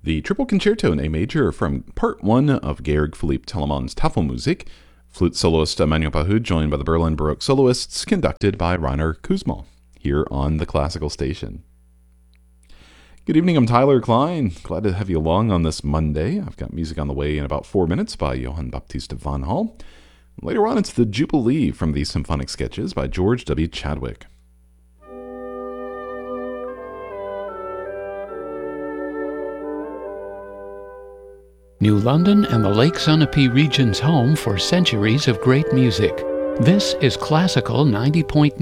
The Triple Concerto in A Major from Part 1 of Georg Philipp Telemann's Tafelmusik, flute soloist Emmanuel Pahud joined by the Berlin Baroque soloists, conducted by Rainer Kuzmal, here on the Classical Station. Good evening, I'm Tyler Klein. Glad to have you along on this Monday. I've got music on the way in about 4 minutes by Johann Baptista von Hall. Later on, it's the Jubilee from the Symphonic Sketches by George W. Chadwick. New London and the Lake Sunapee region's home for centuries of great music. This is Classical 90.9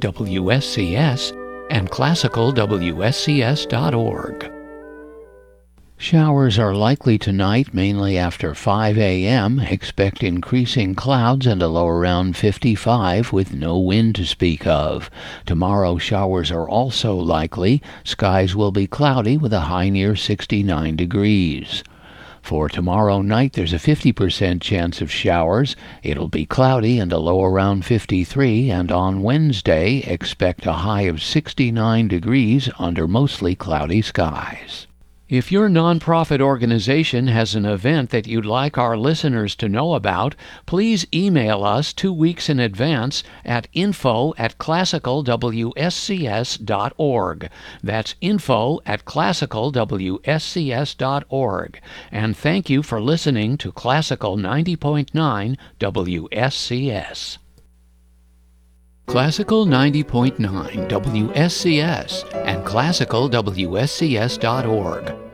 WSCS and classicalwscs.org. Showers are likely tonight, mainly after 5 a.m. Expect increasing clouds and a low around 55 with no wind to speak of. Tomorrow, showers are also likely. Skies will be cloudy with a high near 69 degrees. For tomorrow night, there's a 50% chance of showers. It'll be cloudy and a low around 53, and on Wednesday, expect a high of 69 degrees under mostly cloudy skies. If your nonprofit organization has an event that you'd like our listeners to know about, please email us 2 weeks in advance at info@classicalwscs.org. That's info@classicalwscs.org. And thank you for listening to Classical 90.9 WSCS. Classical 90.9 WSCS and classicalwscs.org.